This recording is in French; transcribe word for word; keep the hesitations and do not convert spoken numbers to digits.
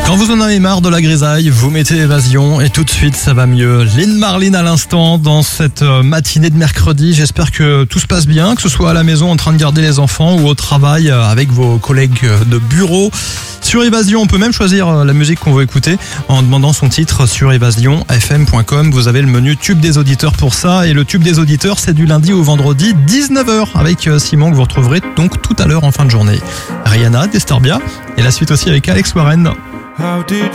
Quand vous en avez marre de la grisaille, vous mettez Évasion et tout de suite ça va mieux. Lynn Marlin à l'instant dans cette matinée de mercredi. J'espère que tout se passe bien, que ce soit à la maison en train de garder les enfants ou au travail avec vos collègues de bureau. Sur Évasion, on peut même choisir la musique qu'on veut écouter en demandant son titre sur évasion f m point com. Vous avez le menu Tube des auditeurs pour ça. Et le Tube des auditeurs, c'est du lundi au vendredi, dix-neuf heures, avec Simon, que vous retrouverez donc tout à l'heure en fin de journée. Rihanna, Disturbia, et la suite aussi avec Alex Warren. How did